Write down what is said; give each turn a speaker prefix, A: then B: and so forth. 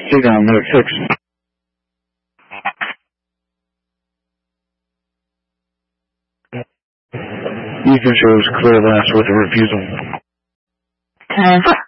A: Stay down, medic 6. Ethan shows clear last with a refusal.